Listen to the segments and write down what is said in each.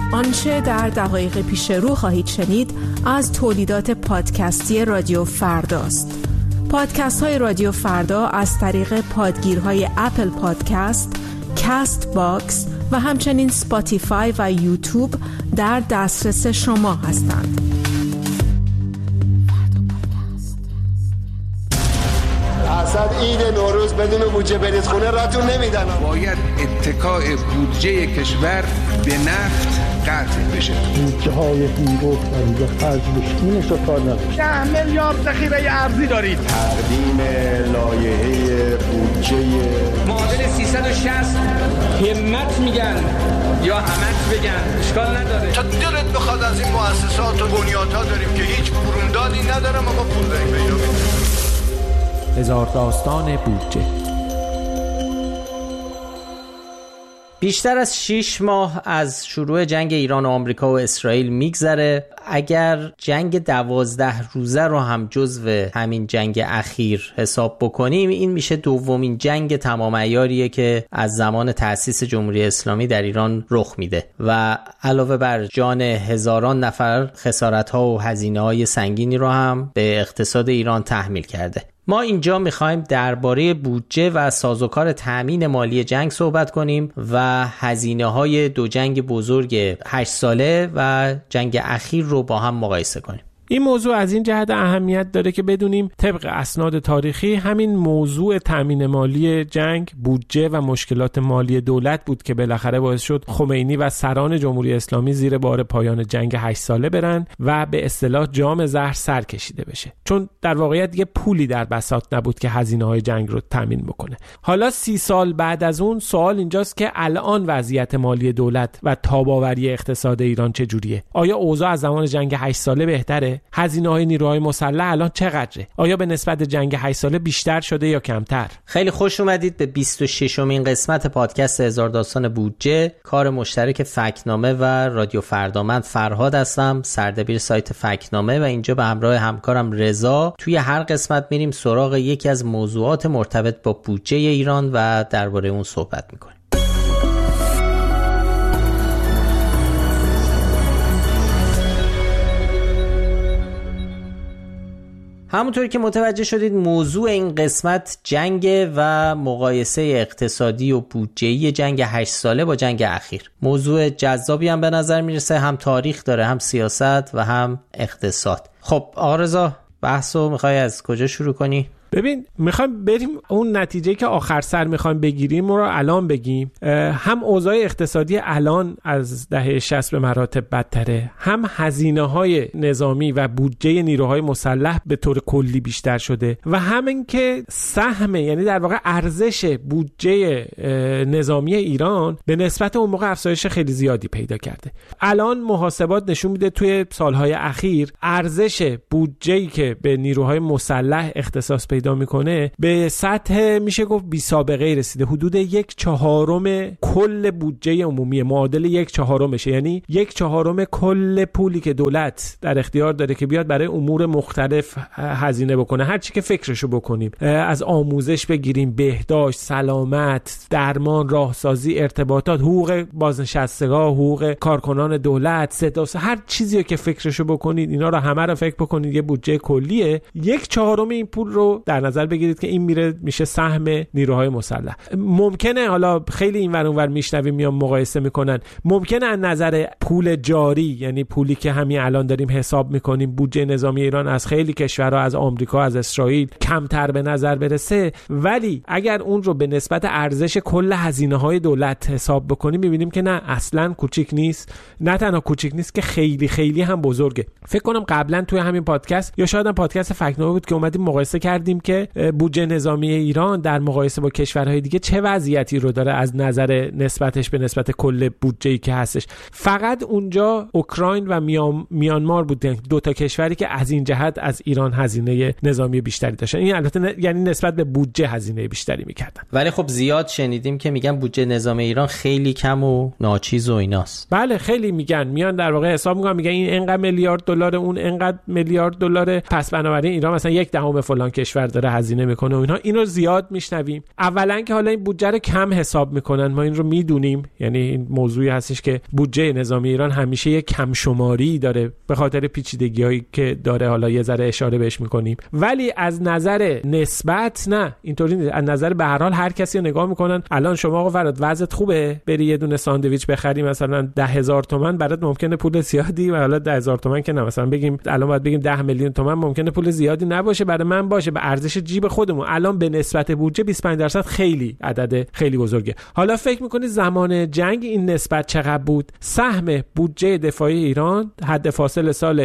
آنچه در دقایق پیش رو خواهید شنید از تولیدات پادکستی رادیو فرداست. پادکست های رادیو فردا از طریق پادگیرهای اپل پادکست، کست باکس و همچنین سپاتیفای و یوتیوب در دسترس شما هستند. اصلا عید نوروز بدون بودجه برید خونه راتون نمیدن. باید اتکاء بودجه کشور به نفت قطع بشه. بودجه های دیروز و خرج بشینش رو کار نداشت. 10 میلیارد ذخیره ارزی دارید. تقدیم لایحه بودجه معادل 360 همت میگن یا همت بگن اشکال نداره. تا دلت بخواد از این مؤسسات و بنیادها داریم که هیچ برومدادی نداره ما پول داریم پیدا می‌کنیم. هزار داستان بودجه. بیشتر از 6 ماه از شروع جنگ ایران و آمریکا و اسرائیل میگذره. اگر جنگ 12 روزه رو هم جزو همین جنگ اخیر حساب بکنیم، این میشه دومین جنگ تمام عیاریه که از زمان تأسیس جمهوری اسلامی در ایران رخ میده و علاوه بر جان هزاران نفر خسارت‌ها و هزینه‌های سنگینی رو هم به اقتصاد ایران تحمیل کرده. ما اینجا میخوایم درباره بودجه و سازوکار تأمین مالی جنگ صحبت کنیم و هزینه‌های دو جنگ بزرگ 8 ساله و جنگ اخیر رو با هم مقایسه کنیم. این موضوع از این جهت اهمیت داره که بدونیم طبق اسناد تاریخی همین موضوع تامین مالی جنگ، بودجه و مشکلات مالی دولت بود که بالاخره باعث شد خمینی و سران جمهوری اسلامی زیر بار پایان جنگ 8 ساله برن و به اصطلاح جام زهر سر کشیده بشه، چون در واقعیت دیگه پولی در بساط نبود که هزینه‌های جنگ رو تامین بکنه. حالا 30 سال بعد از اون سوال اینجاست که الان وضعیت مالی دولت و تاب‌آوری اقتصاد ایران چجوریه؟ آیا اوضاع از زمان جنگ 8 ساله بهتره؟ هزینه‌های نیروهای مسلح الان چقدره؟ آیا به نسبت جنگ 8 ساله بیشتر شده یا کمتر؟ خیلی خوش اومدید به 26مین قسمت پادکست هزار داستان بودجه، کار مشترک فکت‌نامه و رادیو فردا. من فرهاد هستم، سردبیر سایت فکت‌نامه و اینجا به همراه همکارم رضا توی هر قسمت میریم سراغ یکی از موضوعات مرتبط با بودجه ایران و درباره اون صحبت میکنیم. همونطوری که متوجه شدید موضوع این قسمت جنگ و مقایسه اقتصادی و بودجه‌ای جنگ 8 ساله با جنگ اخیر. موضوع جذابی هم به نظر میرسه، هم تاریخ داره، هم سیاست و هم اقتصاد. خب آقا رضا، بحثو میخوای از کجا شروع کنی؟ ببین، میخوایم بریم اون نتیجه که آخر سر میخوایم بگیریم رو الان بگیم. هم اوضاع اقتصادی الان از دهه 60 به مراتب بدتره، هم هزینه‌های نظامی و بودجه نیروهای مسلح به طور کلی بیشتر شده و همین که سهم، یعنی در واقع ارزش بودجه نظامی ایران به نسبت اون موقع افزایش خیلی زیادی پیدا کرده. الان محاسبات نشون میده توی سالهای اخیر ارزش بودجه‌ای که به نیروهای مسلح اختصاص پیدا میکنه به سطح میشه گفت بی سابقه رسیده. حدود 1/4 کل بودجه عمومی، معادل 1/4 یعنی 1/4 کل پولی که دولت در اختیار داره که بیاد برای امور مختلف هزینه بکنه. هر چی که فکرشو بکنیم، از آموزش بگیریم، بهداشت، سلامت، درمان، راهسازی، ارتباطات، حقوق بازنشستگان، حقوق کارکنان دولت، ستاس، هر چیزی که فکرشو بکنید، اینا رو همه رو فکر بکنید یه بودجه کلیه. 1/4 این پول رو در نظر بگیرید که این میشه سهم نیروهای مسلح. ممکنه حالا خیلی اینور اونور میشنویم میان مقایسه میکنن، ممکنه از نظر پول جاری، یعنی پولی که همین الان داریم حساب میکنیم، بودجه نظامی ایران از خیلی کشورها، از آمریکا، از اسرائیل کمتر به نظر برسه، ولی اگر اون رو به نسبت ارزش کل هزینه‌های دولت حساب بکنیم میبینیم که نه، اصلا کوچیک نیست. نه تنها کوچیک نیست که خیلی خیلی هم بزرگه. فکر کنم قبلا توی همین پادکست یا شاید هم پادکست فکت‌نامه بود که اومدیم مقایسه کردیم که بودجه نظامی ایران در مقایسه با کشورهای دیگه چه وضعیتی رو داره از نظر نسبتش به نسبت کل بودجه‌ای که هستش. فقط اونجا اوکراین و میانمار بودن، دو تا کشوری که از این جهت از ایران هزینه نظامی بیشتری داشتن. این البته یعنی نسبت به بودجه هزینه بیشتری می‌کردن. ولی خب زیاد شنیدیم که میگن بودجه نظامی ایران خیلی کم و ناچیز و ایناست. بله خیلی میان در واقع حساب می‌کنن، میگن این انقدر میلیارد دلار، اون انقدر میلیارد دلار، پس بنابراین ایران مثلا 1/10 فلان کشور کشور داره هزینه میکنه و اینها، اینو زیاد میشنویم. اولا که حالا این بودجه رو کم حساب میکنن، ما این رو میدونیم، یعنی این موضوعی هستش که بودجه نظامی ایران همیشه یک کم شماری داره به خاطر پیچیدگی‌هایی که داره، حالا یه ذره اشاره بهش میکنیم. ولی از نظر نسبت نه، اینطوری نیست. از نظر به هر حال هر کسی رو نگاه میکنن. الان شما آقا فراد وضعت خوبه، بری یه دونه ساندویچ بخری مثلا 10,000 تومان، برات ممکنه پول زیادی، و حالا 10,000 تومان که نه، مثلا بگیم الان باید بگیم 10 میلیون تومان، ممکنه پول زیادی نباشه، برای من باشه به ارزش جیب خودمون. الان به نسبت بودجه 25% خیلی عدد خیلی بزرگه. حالا فکر میکنید زمان جنگ این نسبت چقدر بود؟ سهم بودجه دفاعی ایران حد فاصل سال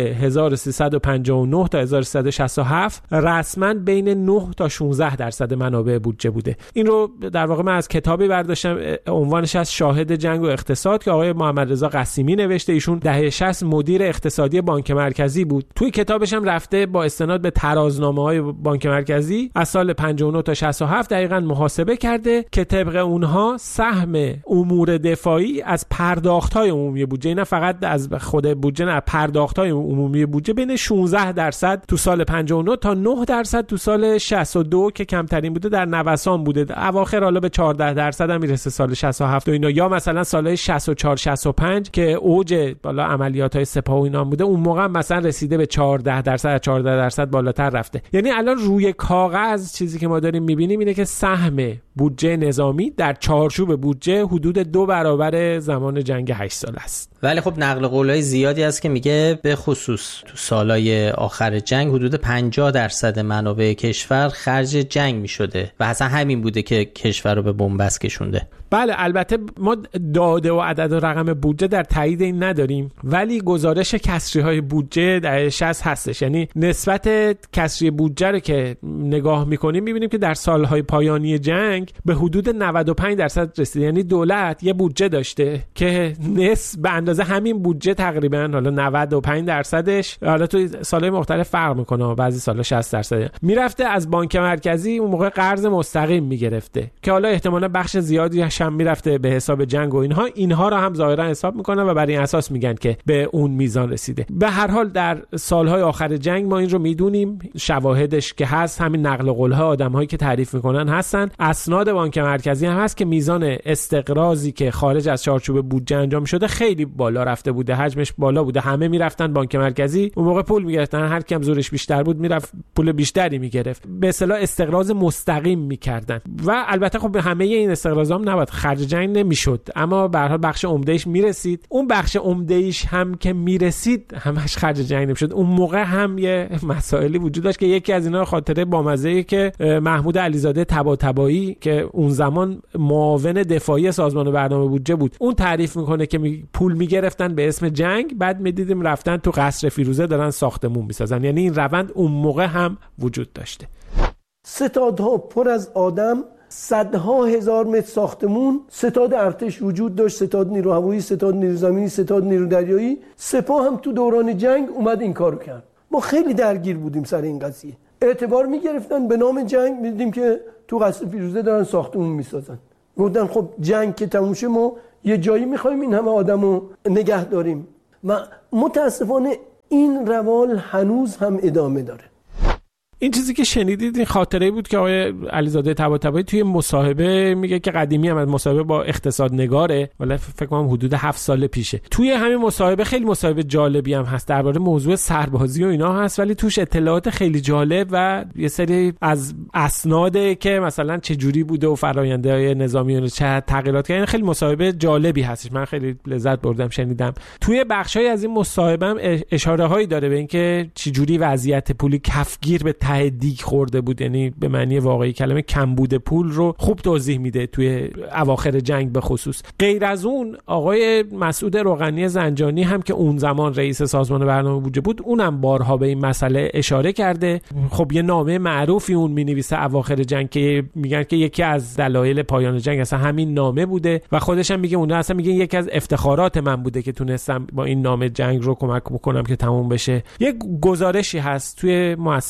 1359 تا 1367 رسما بین 9 تا 16% منابع بودجه بوده. این رو در واقع من از کتابی برداشتم، عنوانش از شاهد جنگ و اقتصاد که آقای محمد رضا قسیمی نوشته. ایشون دهه 60 مدیر اقتصادی بانک مرکزی بود. توی کتابش هم رفته با استناد به ترازنامه‌های بانک مرکزی از سال 59 تا 67 دقیقاً محاسبه کرده که طبق اونها سهم امور دفاعی از پرداخت‌های عمومی بودجه، نه فقط از خود بودجه، نه پرداخت‌های عمومی بودجه، بین 16% تو سال 59 تا 9% تو سال 62 که کمترین بوده در نوسان بوده. اواخر حالا به 14% هم میرسه سال 67 و اینا، یا مثلا سال 64 65 که اوج بالا عملیات‌های سپاه و اینا بوده، اون موقع مثلا رسیده به 14%، 14% بالاتر رفته. یعنی الان روی کاغذ چیزی که ما داریم می‌بینیم اینه که سهم بودجه نظامی در چارچوب بودجه حدود 2 برابر زمان جنگ 8 سال است. ولی خب نقل قولای زیادی هست که میگه به خصوص تو سالهای آخر جنگ حدود 50% منابع کشور خرج جنگ میشده و اصلا همین بوده که کشور رو به بنبست کشونده. بله، البته ما داده و عدد و رقم بودجه در تایید این نداریم، ولی گزارش کسری های بودجه در 60 هستش. یعنی نسبت کسری بودجه رو که نگاه میکنیم میبینیم که در سالهای پایانی جنگ به حدود 95% رسید. یعنی دولت یه بودجه داشته که به اندازه همین بودجه تقریبا، حالا 95%ش، حالا تو سالهای مختلف فرق میکنه، بعضی سالا 60% میرفته از بانک مرکزی اون موقع قرض مستقیم میگرفته که حالا احتمالاً بخش زیادی هم میرفته به حساب جنگ و اینها رو هم ظاهرا حساب میکنن و بر این اساس میگن که به اون میزان رسیده. به هر حال در سالهای آخر جنگ ما این رو میدونیم، شواهدش که هست، همین نقل قول‌ها آدم‌هایی که تعریف میکنن هستن، اسناد بانک مرکزی هم هست که میزان استقراضی که خارج از چارچوب بودجه انجام شده خیلی بالا رفته بوده، حجمش بالا بوده، همه میرفتن بانک مرکزی، اون موقع پول میگرفتن، هر کی هم زورش بیشتر بود میرفت پول بیشتری میگرفت، به اصطلاح استقراض مستقیم میکردن. و البته خب همه این استقراضام نباید خرج جنگ نمیشد، اما به هر حال بخش عمده‌اش میرسید. اون بخش عمده‌ایش هم که میرسید همش خرج جنگ نمیشد. اون موقع هم یه مسائلی وجود داشت که یکی از اینا خاطره بامزه‌ای که محمود علیزاده طباطبایی که اون زمان معاون دفاعی سازمان برنامه بودجه بود، اون تعریف میکنه که پول میگرفتن به اسم جنگ، بعد میدیدیم رفتن تو قصر فیروزه دارن ساختمون میسازن. یعنی این روند اون موقع هم وجود داشته. ستادها پر از آدم، صدها هزار متر ساختمون، ستاد ارتش وجود داشت، ستاد نیرو هوایی، ستاد نیرو زمینی، ستاد نیرو دریایی. سپاه هم تو دوران جنگ اومد این کارو کرد. ما خیلی درگیر بودیم سر این قضیه. اعتبار میگرفتن به نام جنگ، میدیدیم که تو قصر فیروزه دارن ساختمون میسازن. گفتن خب جنگ که تموم شه ما یه جایی میخوایم این همه آدمو نگه داریم. و متاسفانه این روال هنوز هم ادامه داره. این چیزی که شنیدید این خاطره بود که آقای علیزاده طباطبایی توی مصاحبه میگه که قدیمی هم از مصاحبه با اقتصادنگاره، ولی فکر کنم حدود 7 سال پیشه. توی همین مصاحبه خیلی مصاحبه جالبی هم هست درباره موضوع سربازی و اینا هست، ولی توش اطلاعات خیلی جالب و یه سری از اسناد که مثلا چه جوری بوده و فرآیندهای نظامی و چه تغییرات کردن، خیلی مصاحبه جالبی هستش. من خیلی لذت بردم شنیدم. توی بخشای از این مصاحبه هم اشاره هایی داره به اینکه چه جوری وضعیت پولی کفگیر به دیگ خورده بود، یعنی به معنی واقعی کلمه کمبود پول رو خوب توضیح میده توی اواخر جنگ به خصوص. غیر از اون آقای مسعود روغنی زنجانی هم که اون زمان رئیس سازمان برنامه بودجه بود، اونم بارها به این مسئله اشاره کرده. خب یه نامه معروفی اون مینویسه اواخر جنگ که میگن که یکی از دلایل پایان جنگ اصلا همین نامه بوده و خودش هم میگه اون اصلا میگه یکی از افتخارات من بوده که تونستم با این نامه جنگ رو کمک بکنم که تموم بشه. یه گزارشی هست توی مؤسسه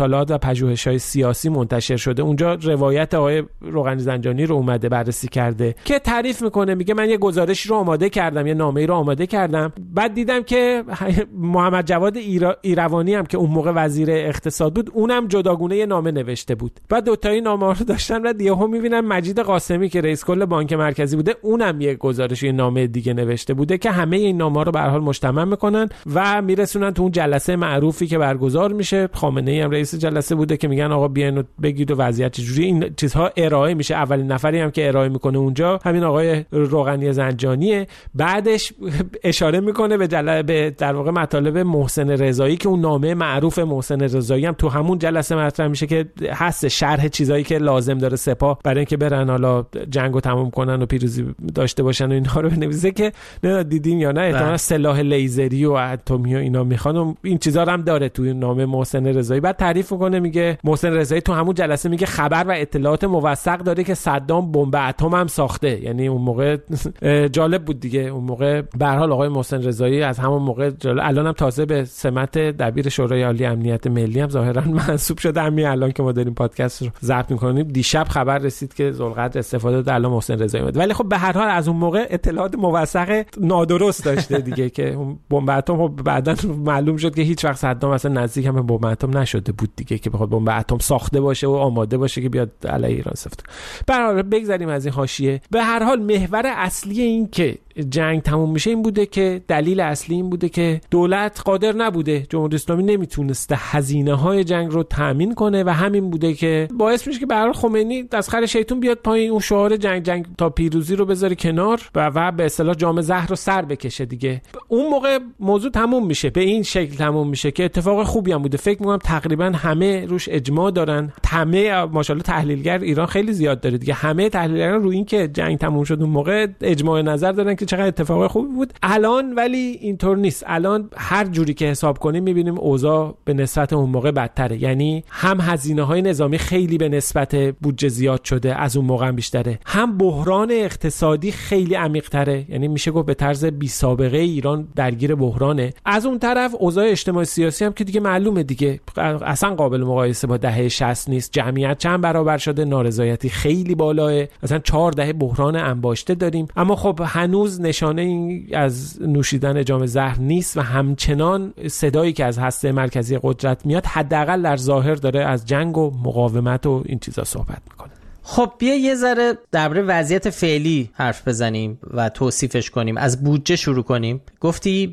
مطالعات و پژوهش‌های سیاسی منتشر شده. اونجا روایت آقای روغنی زنجانی رو اومده بررسی کرده که تعریف میکنه، میگه من یه گزارشی رو آماده کردم، یه نامه‌ای رو آماده کردم، بعد دیدم که محمد جواد ایروانی هم که اون موقع وزیر اقتصاد بود، اونم جداگونه یه نامه نوشته بود. بعد دو تایی نامه‌ها رو داشتن و یهو میبینم مجید قاسمی که رئیس کل بانک مرکزی بوده، اونم یه گزارش، یه نامه دیگه نوشته بوده که همه این نامه‌ها رو به هر حال مجتمع میکنن و میرسونن تو اون جلسه معروفی که برگزار میشه. خامنه‌ای هم رئیس جلسه بوده که میگن آقا بیاین و بگید و وضعیت چجوری. این چیزها ارائه میشه. اولین نفری هم که ارائه میکنه اونجا همین آقای روغنی زنجانیه. بعدش اشاره میکنه به در واقع مطالب محسن رضایی که اون نامه معروف محسن رضایی هم تو همون جلسه مطرح میشه که هست شرح چیزایی که لازم داره سپاه برای اینکه برن حالا جنگو تموم کنن و پیروزی داشته باشن و اینها رو بنویسه که نه دیدین یا نه احتمالاً سلاح لیزری و اتمی و اینا میخوان و این چیزا رو هم داره توی نامه محسن رضایی. بعد تعریف میکنه، میگه محسن رضایی تو همون جلسه میگه خبر و اطلاعات موثق داره که صدام بمب اتم هم ساخته. یعنی اون موقع جالب بود دیگه. اون موقع به هر حال آقای محسن رضایی از همون موقع الانم تازه به سمت دبیر شورای عالی امنیت ملی هم ظاهرا منصوب شده. همین الان که ما داریم پادکست رو ضبط میکنیم دیشب خبر رسید که ذوالقدر استفاده داده الان محسن رضایی اومد. ولی خب به هر حال از اون موقع اطلاعات موثق نادرست داشته دیگه که بمب اتم بعداً معلوم شد که هیچ وقت صدام اصلا نزدیک هم بمب اتم نشده بود دیگه که بخواد بمب اتم ساخته باشه و آماده باشه که بیاد علیه ایران استفاده. به هر حال بگذریم از این حاشیه. به هر حال محور اصلی این که جنگ تموم میشه این بوده که دلیل اصلی این بوده که دولت قادر نبوده، جمهوری اسلامی نمیتونسته هزینه‌های جنگ رو تامین کنه و همین بوده که باعث میشه که به هر حال خمینی دستخر شیطون بیاد پایین، اون شعار جنگ تا پیروزی رو بذاره کنار و به اصطلاح جام زهر رو سر بکشه دیگه. اون موقع موضوع تموم میشه، به این شکل تموم میشه که اتفاق خوبی هم بوده. فکر می‌کنم تقریبا همه روش اجماع دارن. همه ماشاءالله تحلیلگر ایران خیلی زیاد داره دیگه. همه تحلیلگران رو این که جنگ تموم شد اون موقع اجماع نظر دارن که چقدر اتفاق خوبی بود. الان ولی اینطور نیست. الان هر جوری که حساب کنیم می‌بینیم اوضاع به نسبت اون موقع بدتره. یعنی هم هزینه‌های نظامی خیلی به نسبت بودجه زیاد شده، از اون موقع هم بیشتره، هم بحران اقتصادی خیلی عمیق‌تره. یعنی میشه گفت به طرز بی سابقه ایران درگیر بحرانه. از اون طرف اوضاع اجتماعی سیاسی هم که دیگه معلومه دیگه، اصلا قابل مقایسه با دهه 60 نیست. جمعیت چند برابر شده، نارضایتی خیلی بالاه، مثلا 4 دهه بحران انباشته داریم. اما خب هنوز نشانه این از نوشیدن جام زهر نیست و همچنان صدایی که از هسته مرکزی قدرت میاد حداقل در ظاهر داره از جنگ و مقاومت و این چیزا صحبت میکنه. خب بیا یه ذره درباره وضعیت فعلی حرف بزنیم و توصیفش کنیم. از بودجه شروع کنیم. گفتی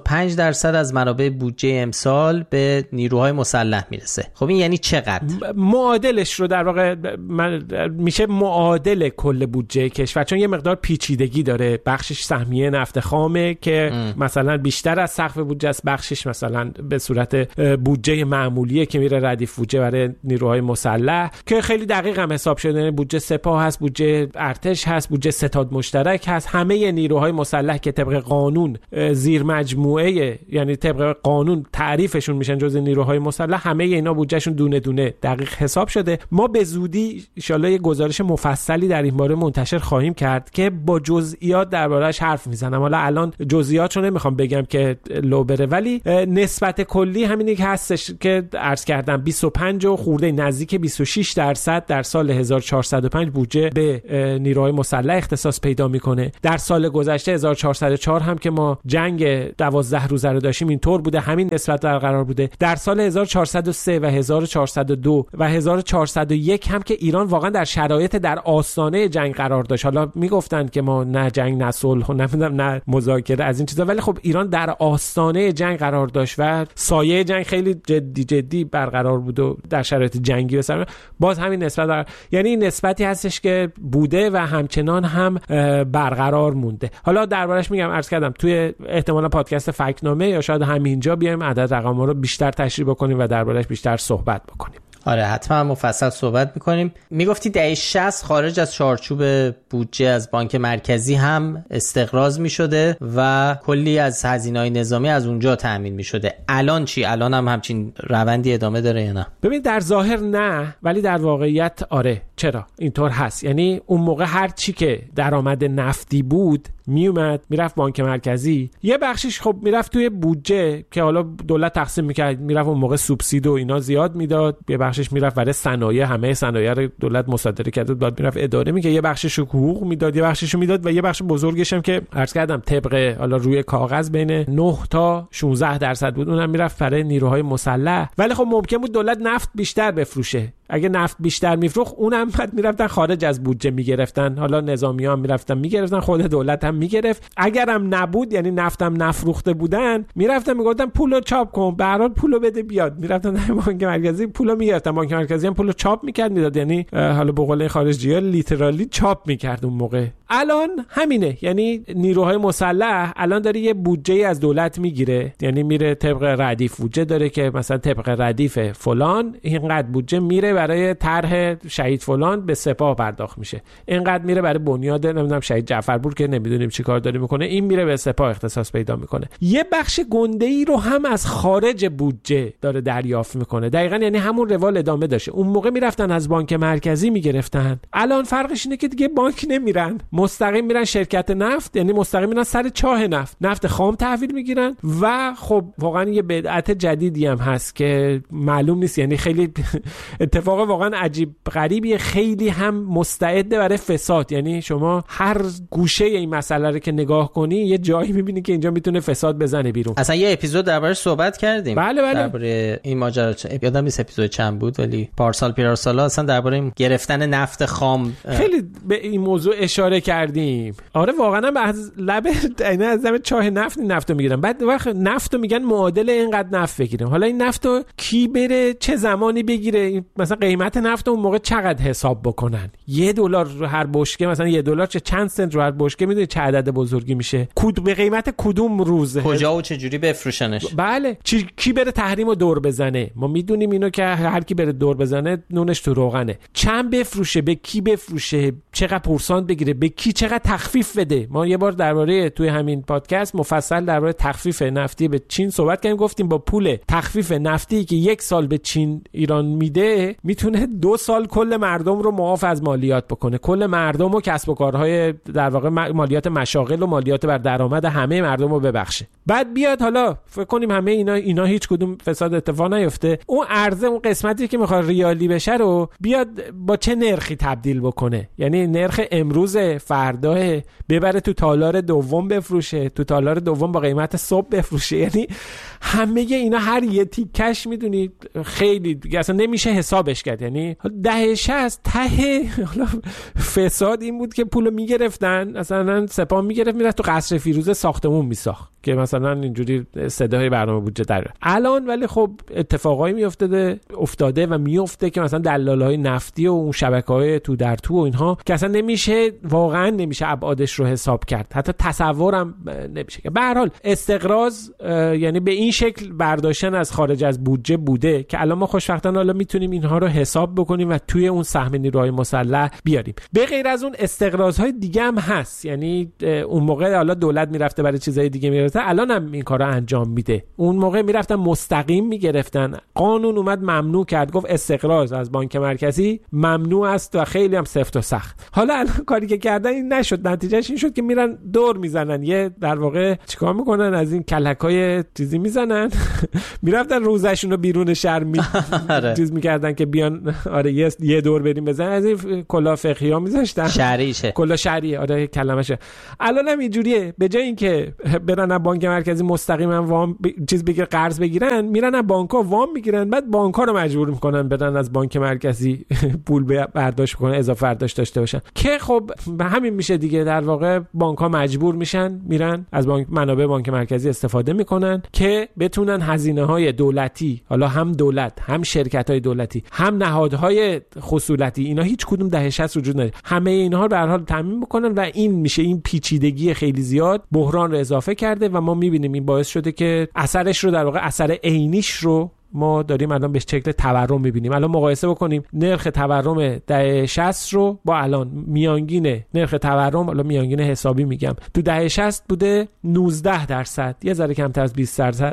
25% از منابع بودجه امسال به نیروهای مسلح میرسه. خب این یعنی چقدر؟ معادلش رو در واقع میشه معادل کل بودجه کشور، چون یه مقدار پیچیدگی داره. بخشش سهمیه نفت خامه که مثلا بیشتر از سقف بودجه است، بخشش مثلا به صورت بودجه معمولیه که میره ردیف بودجه برای نیروهای مسلح که خیلی دقیق هم حساب شده. بودجه سپاه هست، بودجه ارتش هست، بودجه ستاد مشترک هست. همه نیروهای مسلح که طبق قانون زیر مجموعه، یعنی طبق قانون تعریفشون میشن جزء نیروهای مسلح، همه اینا بودجهشون دونه دونه دقیق حساب شده. ما به زودی ان شاءالله یه گزارش مفصلی در این باره منتشر خواهیم کرد که با جزئیات درباره‌اش حرف میزنم. حالا الان جزئیاتشو نمیخوام بگم که لو بره، ولی نسبت کلی همینی که هستش که عرض کردم 25 و خورده نزدیک 26% در سال 1405 بودجه به نیروهای مسلح اختصاص پیدا میکنه. در سال گذشته 1404 هم که ما جنگ 12 روزه رو داشتیم اینطور بوده، همین نسبت برقرار بوده. در سال 1403 و 1402 و 1401 هم که ایران واقعا در شرایط در آستانه جنگ قرار داشت. حالا میگفتن که ما نه جنگ نه صلح و نه مذاکره از این چیزا، ولی خب ایران در آستانه جنگ قرار داشت و سایه جنگ خیلی جدی برقرار بود و در شرایط جنگی و باز همین نسبت یعنی این نسبتی هستش که بوده و همچنان هم برقرار مونده. حالا دربارش میگم، عرض کردم توی احتمالا پادکست فکت‌نامه یا شاید همینجا بیایم عدد رقم‌ها رو بیشتر تشریح بکنیم و دربارش بیشتر صحبت بکنیم. آره حتما مفصل صحبت میکنیم. میگفتی دهه 60 خارج از چارچوب بودجه از بانک مرکزی هم استقراض میشده و کلی از هزینه‌های نظامی از اونجا تامین میشده. الان چی؟ الان هم همچین روندی ادامه داره یا نه؟ ببین در ظاهر نه، ولی در واقعیت آره. چرا اینطور هست؟ یعنی اون موقع هر چی که درآمد نفتی بود میومد میرفت بانک مرکزی، یه بخشش خب میرفت توی بودجه که حالا دولت تقسیم میکرد، میرفت اون موقع سوبسید و اینا زیاد میداد، یه بخشش میرفت برای صنایع، همه صنایع رو دولت مصادره کرده بود میرفت اداره میکرد، یه بخشش رو حقوق میداد، یه بخشش رو میداد و یه بخش بزرگش هم که عرض کردم طبق حالا روی کاغذ بین 9 تا 16% بود، اونم میرفت برای نیروهای مسلح. ولی خب ممکن بود دولت نفت بیشتر بفروشه، اگه نفت بیشتر میفروخت اونم بعد میرفتن خارج از بودجه میگرفتن، حالا نظامیان میرفتن میگرفتن، خود دولت هم میگرفت. اگرم نبود یعنی نفتم نفروخته بودن میرفتن میگفتن پولو چاپ کن، به هر حال پولو بده بیاد، میرفتن بانک مرکزی پولو میگرفتن، بانک مرکزی هم پولو چاپ میکرد میداد، یعنی حالا به قول خارجی‌ها لیترالی چاپ میکرد اون موقع. الان همینه، یعنی نیروهای مسلح الان داره یه بودجه از دولت میگیره، یعنی میره طبق ردیف بودجه داره که مثلا طبق ردیف فلان اینقدر بودجه میره برای طرح شهید فلان به سپاه پرداخت میشه، اینقدر میره برای بنیاد نمیدونم شهید جعفرپور که نمیدونیم چی کار داره میکنه، این میره به سپاه اختصاص پیدا میکنه. یه بخش گنده‌ای رو هم از خارج بودجه داره دریافت میکنه، دقیقاً یعنی همون روال ادامه داشته. اون موقع میرفتن از بانک مرکزی میگرفتن، الان فرقش اینه که دیگه بانک نمیرن، مستقیم میرن شرکت نفت، یعنی مستقیم میرن سر چاه نفت خام تحویل میگیرن. و خب واقعا یه بدعت جدیدی هم هست که معلوم نیست، یعنی خیلی اتفاق واقعا عجیب غریبیه، خیلی هم مستعده برای فساد. یعنی شما هر گوشه این مسئله رو که نگاه کنی یه جایی میبینی که اینجا میتونه فساد بزنه بیرون. اصلا یه اپیزود دربارش صحبت کردیم. بله. درباره این ماجرا یادم نیست اپیزود چند بود، ولی پارسالا اصلا درباره گرفتن نفت خام خیلی به این موضوع اشاره کردیم. آره واقعا هم از لب از چاه نفتو میگیرن، بعد وقت نفتو میگن معادل اینقدر نفت بگیریم. حالا این نفتو کی بره چه زمانی بگیره؟ مثلا قیمت نفت اون موقع چقدر حساب بکنن؟ $1 رو هر بشکه، مثلا $1 چه چند سنت رو هر بشکه، میدونی چه عدد بزرگی میشه؟ به قیمت کدوم روز کجا و چه جوری بفروشنش؟ بله کی بره تحریمو دور بزنه؟ ما میدونیم اینو که هر کی بره دور بزنه نونش تو روغنه. چند بفروشه، به کی بفروشه، چقدر پورسانت بگیره، به کی چقدر تخفیف بده. ما یه بار درباره توی همین پادکست مفصل درباره تخفیف نفتی به چین صحبت کردیم، گفتیم با پول تخفیف نفتی که 1 سال به چین ایران میده میتونه 2 سال کل مردم رو معاف از مالیات بکنه، کل مردم و کسب و کارهای در واقع مالیات مشاغل و مالیات بر درآمد همه مردم رو ببخشه. بعد بیاد حالا فکر کنیم همه اینا هیچ کدوم فساد اتفاق نیفته، اون عرضه اون قسمتی که میخواد ریالی بشه رو بیاد با چه نرخی تبدیل بکنه، یعنی نرخ امروز فردا ببره تو تالار دوم بفروشه، تو تالار دوم با قیمت صبح بفروشه. یعنی همه اینا هر یه تیکش میدونید خیلی دیگه اصلا نمیشه حسابش کرد. یعنی دهه 60 ته فساد این بود که پولو میگرفتن، مثلا سپاه میگرفت میرفت تو قصر فیروزه ساختمون میساخت که مثلا اینجوری صدای برنامه بودجه داره. الان ولی خب اتفاقایی افتاده و میفته که مثلا دلالای نفتی و اون شبکه‌های تو در تو و اینها که اصلا واقعا نمیشه ابعادش رو حساب کرد، حتی تصورم نمیشه. به هر حال استقراض یعنی به این شکل برداشتن از خارج از بودجه بوده که الان ما خوشبختانه حالا میتونیم اینها رو حساب بکنیم و توی اون سهم نیروهای مسلح بیاریم. به غیر از اون استقراض‌های دیگه هم هست، یعنی اون موقع حالا دولت میرفته برای چیزای دیگه میرفته، الان هم این کارا انجام میده. اون موقع میرفتن مستقیم میگرفتن، قانون اومد ممنوع کرد، گفت استقراض از بانک مرکزی ممنوع است و خیلی هم سفت و سخت. حالا الان کاری که کردن این نشد، نتیجهش این شد که میرن دور میزنن، یه در واقع چیکار میکنن، از این کلکای چیزی میزنن میرفتن روزشون رو بیرون شهر چیز میکردن که بیان آره یه دور بریم بزنن، از این کلا فقهی ها میذاشتن شهریشه، کلا شهری آره کلمشه. الان هم اینجوریه، به جای اینکه برن بانک مرکزی مستقیما وام چیز بگیر قرض بگیرن، میرن از بانک‌ها وام میگیرن، بعد بانک‌ها رو مجبور میکنن برن از بانک مرکزی پول برداشت کنن، اضافه برداشت داشته باشن، که خب به همین میشه دیگه. در واقع بانک‌ها مجبور میشن میرن از منابع بانک مرکزی استفاده میکنن که بتونن هزینه‌های دولتی، حالا هم دولت هم شرکت‌های دولتی هم نهادهای خصولتی، اینا هیچ کدوم دهه 60 وجود نداره، همه اینها رو به هر حال تامین میکنن و این میشه این پیچیدگی خیلی زیاد بحران رو اضافه کرده و ما میبینیم این باعث شده که اثرش رو در واقع اثر عینیش رو ما داریم الان به شکل تورم می‌بینیم. الان مقایسه بکنیم نرخ تورم دهه 60 رو با الان. میانگین نرخ تورم، الان میانگین حسابی میگم، تو دهه 60 بوده 19%، یه ذره کمتر از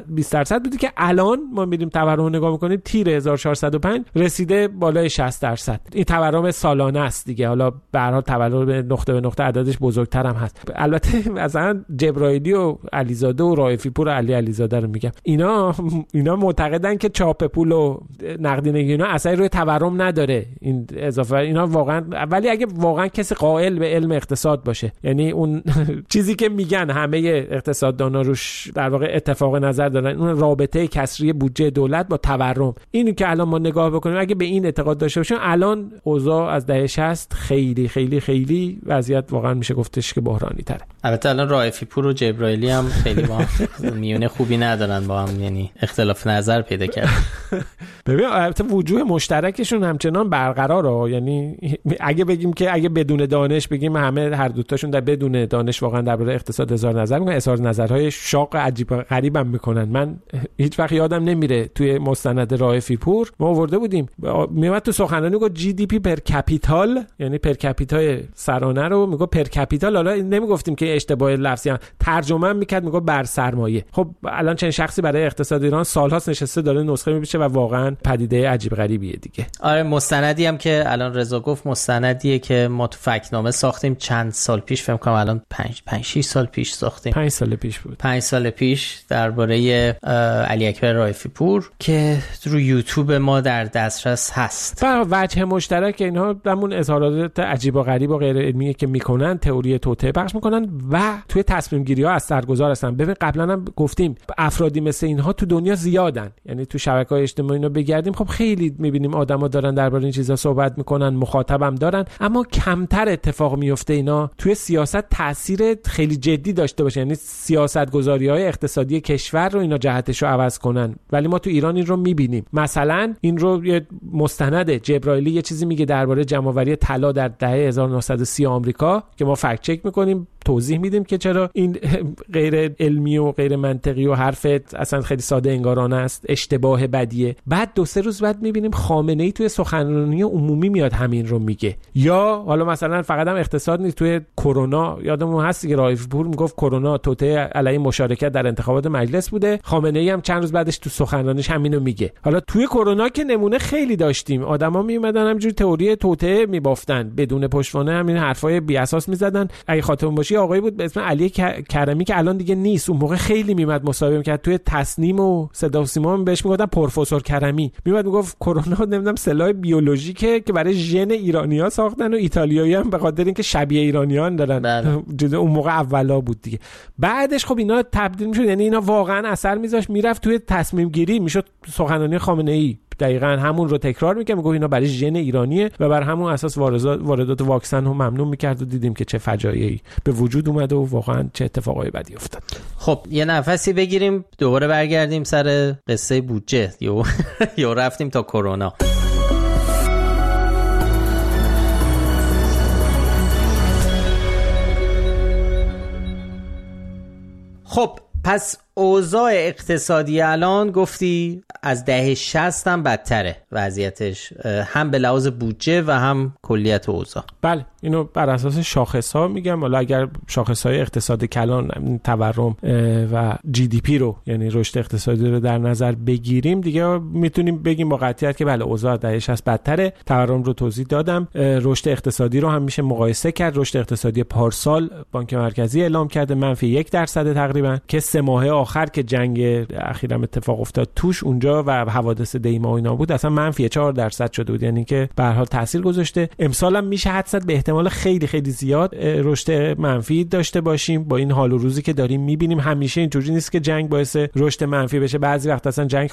20% بوده که الان ما می‌ریم تورم رو نگاه می‌کنیم تیر 1405 رسیده بالای 60%. این تورم سالانه است دیگه. حالا به هر حال تورم نقطه به نقطه عددش بزرگتر هم هست. البته مثلا جبرائیلی و علیزاده و رائفی پور علیزاده رو میگم، اینا معتقدن که چاپ پول و نقدینگی اینا اثری روی تورم نداره. این اضافه اینا واقعا، ولی اگه واقعا کسی قائل به علم اقتصاد باشه، یعنی اون چیزی که میگن همه اقتصاددانا روش در واقع اتفاق نظر دارن، اون رابطه کسری بودجه دولت با تورم، اینو که الان ما نگاه بکنیم اگه به این اعتقاد داشته باشیم، الان اوضاع از دهه 60 خیلی خیلی خیلی وضعیت واقعا میشه گفتش که بحرانی تره. البته الان رائفی پور و جبرائیلی هم خیلی با میونه خوبی ندارن با هم، یعنی اختلاف نظر پیدا کردن. ببین البته وجوه مشترکشون همچنان برقراره، یعنی اگه بگیم که اگه بدون دانش بگیم همه هر دو تاشون در بدون دانش واقعا درباره اقتصاد اظهار نظر میکنن، اظهار نظرهای شاق عجیب غریبم میکنن. من هیچ وقت یادم نمیره توی مستند رائفی پور ما آورده بودیم، میومد تو سخنرانی گفت جی دی پی پر کپیتال، یعنی پر کپیتال سرانه رو میگه پر کپیتال. حالا نمیگفتیم که اشتباه لفظی، ترجمه میکرد میگه بر سرمایه. خب الان چند شخصی برای اقتصاد ایران سالهاست نشسته داره نسخه میپیچه و واقعا پدیده عجیب غریبیه دیگه. آره مستندی هم که الان رضا گفت مستندیه که ما تو فکت‌نامه ساختیم چند سال پیش، فکر کنم الان 5-6 سال پیش ساختیم. 5 سال پیش بود. 5 سال پیش درباره علی اکبر رائفی پور که رو یوتیوب ما در دسترس هست. و وجه مشترک اینها همون اظهارات عجیب و غریب و غیر علمی که میکنن، تئوری توطئه پخش میکنن و توی تصمیم گیری ها اثرگذار هستن. ببین قبلا هم گفتیم افرادی مثل اینها تو دنیا زیادن، یعنی تو شبکه‌های اجتماعی اینا بگردیم خب خیلی میبینیم آدما دارن درباره این چیزا صحبت میکنن، مخاطبم دارن، اما کمتر اتفاق میفته اینا توی سیاست تاثیر خیلی جدی داشته باشه، یعنی سیاستگذاری‌های اقتصادی کشور رو اینا جهتش رو عوض کنن. ولی ما تو ایران این رو میبینیم. مثلا این رو یه مستند جبرائیلی یه چیزی میگه درباره جمع‌آوری طلا در دهه 1930 آمریکا که ما فکت چک میکنیم، توضیح میدیم که چرا این غیر علمی و غیر منطقی و حرفت اصلا خیلی ساده انگارانه است، اشتباه بدیه. بعد 2-3 روز بعد میبینیم خامنه‌ای توی سخنرانی عمومی میاد همین رو میگه. یا حالا مثلا فقط هم اقتصاد نیست، توی کرونا یادمون هست که رائفی پور میگفت کرونا توطئه علیه مشارکت در انتخابات مجلس بوده، خامنه‌ای هم چند روز بعدش تو سخنرانیش همینو میگه. حالا توی کرونا که نمونه خیلی داشتیم، آدما میومدن همینجوری تئوری توطئه میبافتن، بدون پشتوانه همین حرفای بی اساس میزدن. اگه خاطرتون باشه آقایی بود به اسم علی کرمی که الان دیگه نیست، اون موقع خیلی میمد مصاحبه میکرد توی تصنیم و صدا و سیما بهش میگفتن پروفسور کرمی، میمد میگفت کرونا نمیدونم سلاح بیولوژیکه که برای ژن ایرانی‌ها ساختن و ایتالیایی هم به خاطر اینکه شبیه ایرانیان دارن. اون موقع اولا بود دیگه. بعدش خب اینا تبدیل میشد، یعنی اینا واقعا اثر میذاشت، میرفت توی تصمیم گیری، میشد سخنرانی خامنه‌ای دقیقاً همون رو تکرار میکنه، میگه اینا برای ژن ایرانیه و بر همون اساس واردات واکسن رو ممنوع میکرد و دیدیم که چه فجایعی به وجود اومده و واقعا چه اتفاقای بدی افتاد. خب یه نفسی بگیریم دوباره برگردیم سر قصه بودجه یا رفتیم تا کرونا. خب پس اوضاع اقتصادی الان گفتی از دهه 60 هم بدتره وضعیتش، هم به لحاظ بودجه و هم کلیت اوضاع. بله اینو بر اساس شاخص‌ها میگم. حالا اگر شاخص‌های اقتصاد کلان، تورم و جی دی پی رو، یعنی رشد اقتصادی رو در نظر بگیریم، دیگه میتونیم بگیم با قطعیت که بله اوضاع دهه 60 بدتره. تورم رو توضیح دادم. رشد اقتصادی رو هم میشه مقایسه کرد. رشد اقتصادی پارسال بانک مرکزی اعلام کرده -1% تقریبا، که 3 ماه آخر که جنگ اخیراً اتفاق افتاد توش اونجا و حوادث دیما و اینا بود اصلا -4% شده بود، یعنی که به هر حال تاثیر گذاشته. امسال هم میشه حدس زد به احتمال خیلی خیلی زیاد رشد منفی داشته باشیم. با این حال و روزی که داریم میبینیم همیشه اینجوری نیست که جنگ باعث رشد منفی بشه، بعضی وقت اصلا جنگ